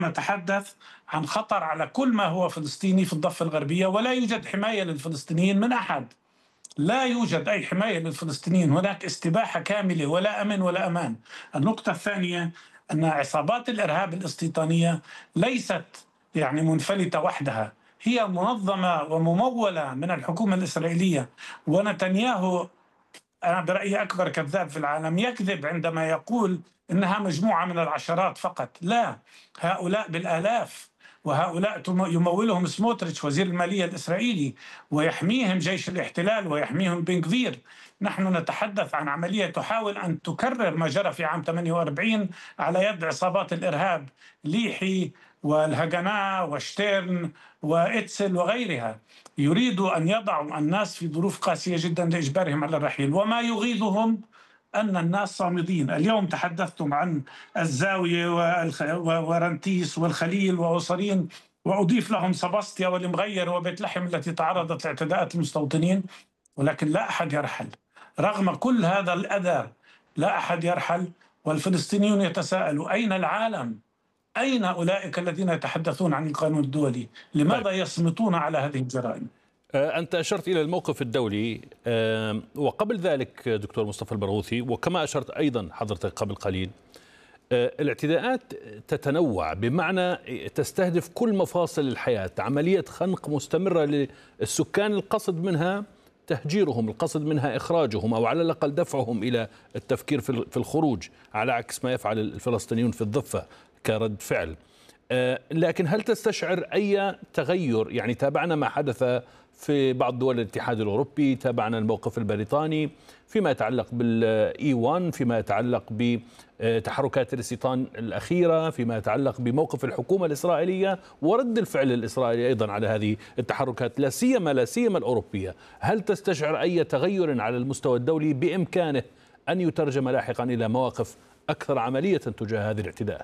نتحدث عن خطر على كل ما هو فلسطيني في الضفة الغربية، ولا يوجد حماية للفلسطينيين من أحد. لا يوجد أي حماية للفلسطينيين، هناك استباحة كاملة، ولا أمن ولا أمان. النقطة الثانية أن عصابات الإرهاب الاستيطانية ليست منفلتة وحدها، هي منظمة وممولة من الحكومة الإسرائيلية. ونتنياهو أنا برأيي أكبر كذاب في العالم، يكذب عندما يقول إنها مجموعة من العشرات فقط. لا، هؤلاء بالآلاف، وهؤلاء يمولهم سموتريتش وزير المالية الإسرائيلي، ويحميهم جيش الاحتلال ويحميهم بن غفير. نحن نتحدث عن عملية تحاول أن تكرر ما جرى في عام 48 على يد عصابات الإرهاب ليحي والهجناء وشتيرن وإتسل وغيرها. يريدوا أن يضعوا الناس في ظروف قاسية جدا لإجبارهم على الرحيل، وما يغيظهم أن الناس صامدين. اليوم تحدثتم عن الزاوية ورنتيس والخليل وعصرين، وأضيف لهم سباسطيا والمغير وبيت لحم التي تعرضت لاعتداءات المستوطنين، ولكن لا أحد يرحل رغم كل هذا الأذى. لا أحد يرحل، والفلسطينيون يتساءلوا: أين العالم؟ أين أولئك الذين يتحدثون عن القانون الدولي؟ لماذا يصمتون على هذه الجرائم؟ أنت أشرت إلى الموقف الدولي، وقبل ذلك دكتور مصطفى البرغوثي، وكما أشرت أيضا حضرتك قبل قليل، الاعتداءات تتنوع، بمعنى تستهدف كل مفاصل الحياة، عملية خنق مستمرة للسكان، القصد منها تهجيرهم، القصد منها إخراجهم أو على الأقل دفعهم إلى التفكير في الخروج، على عكس ما يفعل الفلسطينيون في الضفة كرد فعل. لكن هل تستشعر أي تغير؟ يعني تابعنا ما حدث في بعض دول الاتحاد الأوروبي، تابعنا الموقف البريطاني فيما يتعلق بالإي1، فيما يتعلق بتحركات الاستيطان الأخيرة، فيما يتعلق بموقف الحكومة الإسرائيلية ورد الفعل الإسرائيلي أيضا على هذه التحركات، لا سيما الأوروبية. هل تستشعر أي تغير على المستوى الدولي بإمكانه أن يترجم لاحقا إلى مواقف أكثر عملية تجاه هذه الاعتداءات؟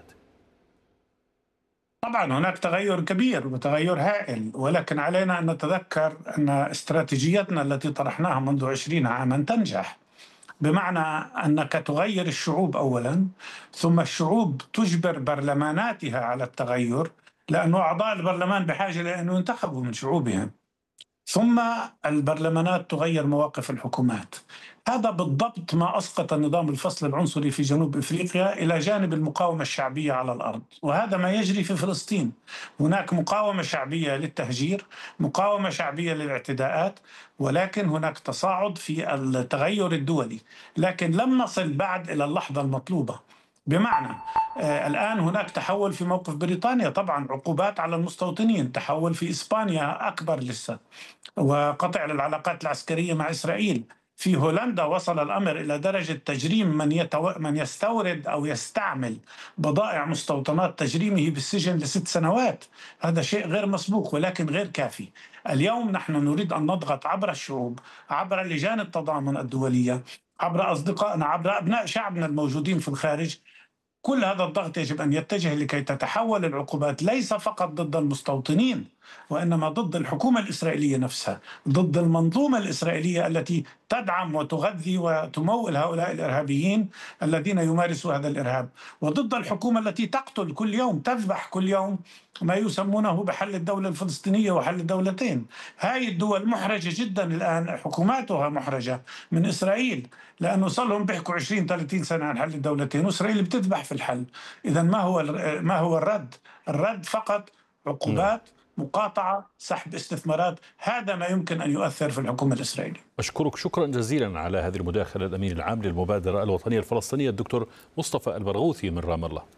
طبعا هناك تغير كبير وتغير هائل، ولكن علينا أن نتذكر أن استراتيجيتنا التي طرحناها منذ 20 عاما تنجح، بمعنى أنك تغير الشعوب أولا، ثم الشعوب تجبر برلماناتها على التغير، لأن أعضاء البرلمان بحاجة لأن ينتخبوا من شعوبهم، ثم البرلمانات تغير مواقف الحكومات. هذا بالضبط ما أسقط النظام الفصل العنصري في جنوب إفريقيا إلى جانب المقاومة الشعبية على الأرض، وهذا ما يجري في فلسطين. هناك مقاومة شعبية للتهجير، مقاومة شعبية للاعتداءات، ولكن هناك تصاعد في التغير الدولي، لكن لم نصل بعد إلى اللحظة المطلوبة. بمعنى الآن هناك تحول في موقف بريطانيا، طبعا عقوبات على المستوطنين، تحول في إسبانيا أكبر لسه، وقطع العلاقات العسكرية مع إسرائيل. في هولندا وصل الأمر إلى درجة تجريم من يستورد أو يستعمل بضائع مستوطنات، تجريمه بالسجن ل6 سنوات. هذا شيء غير مسبوق ولكن غير كافي. اليوم نحن نريد أن نضغط عبر الشعوب، عبر لجان التضامن الدولية، عبر أصدقائنا، عبر أبناء شعبنا الموجودين في الخارج. كل هذا الضغط يجب أن يتجه لكي تتحول العقوبات ليس فقط ضد المستوطنين، وإنما ضد الحكومة الإسرائيلية نفسها، ضد المنظومة الإسرائيلية التي تدعم وتغذي وتمول هؤلاء الإرهابيين الذين يمارسوا هذا الإرهاب، وضد الحكومة التي تقتل كل يوم، تذبح كل يوم، ما يسمونه بحل الدولة الفلسطينية وحل الدولتين. هاي الدول محرجة جدا الآن، حكوماتها محرجة من إسرائيل، لأنه صار لهم بيحكوا 20-30 سنة عن حل الدولتين، وإسرائيل بتذبح في الحل. إذا ما هو الرد؟ الرد فقط عقوبات، مقاطعة، سحب استثمارات. هذا ما يمكن أن يؤثر في الحكومة الإسرائيلية. أشكرك شكرا جزيلا على هذه المداخلة، الأمين العام للمبادرة الوطنية الفلسطينية الدكتور مصطفى البرغوثي من رام الله.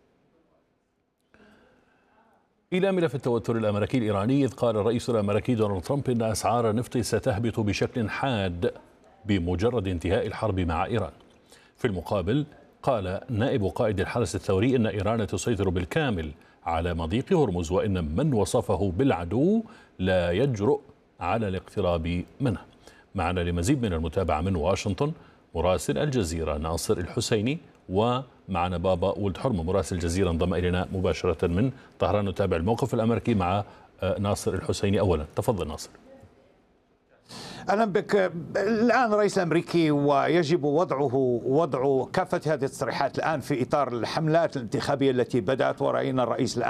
إلى ملف التوتر الأمريكي الإيراني، إذ قال الرئيس الأمريكي دونالد ترامب إن أسعار النفط ستهبط بشكل حاد بمجرد انتهاء الحرب مع إيران. في المقابل قال نائب قائد الحرس الثوري إن إيران تسيطر بالكامل على مضيق هرمز، وإن من وصفه بالعدو لا يجرؤ على الاقتراب منه. معنا لمزيد من المتابعة من واشنطن مراسل الجزيرة ناصر الحسيني، ومعنا بابا ولد حرمة مراسل الجزيرة انضم إلينا مباشرة من طهران نتابع الموقف الأمريكي مع ناصر الحسيني. أولا تفضل ناصر. أهلا بك. الآن الرئيس الأمريكي ويجب وضع كافة هذه التصريحات الآن في إطار الحملات الانتخابية التي بدأت، ورأينا الرئيس الآن